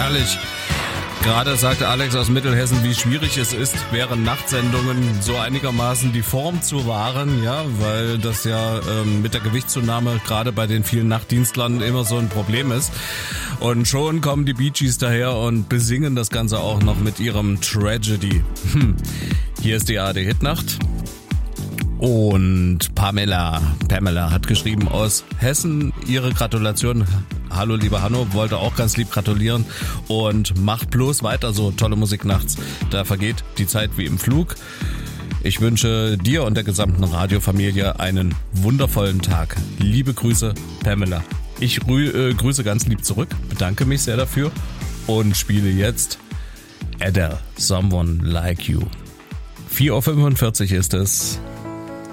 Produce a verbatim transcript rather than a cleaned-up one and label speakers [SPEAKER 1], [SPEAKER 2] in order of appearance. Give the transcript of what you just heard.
[SPEAKER 1] Herrlich. Gerade sagte Alex aus Mittelhessen, wie schwierig es ist, während Nachtsendungen so einigermaßen die Form zu wahren, ja, weil das ja ähm, mit der Gewichtszunahme gerade bei den vielen Nachtdienstlern immer so ein Problem ist. Und schon kommen die Bee Gees daher und besingen das Ganze auch noch mit ihrem Tragedy. Hm. Hier ist die A R D-Hitnacht. Und Pamela, Pamela hat geschrieben aus Hessen, ihre Gratulation. Hallo lieber Hanno, wollte auch ganz lieb gratulieren und macht bloß weiter so, tolle Musik nachts. Da vergeht die Zeit wie im Flug. Ich wünsche dir und der gesamten Radiofamilie einen wundervollen Tag. Liebe Grüße, Pamela. Ich grü- äh, grüße ganz lieb zurück, bedanke mich sehr dafür und spiele jetzt Adele, Someone Like You. vier Uhr fünfundvierzig ist es.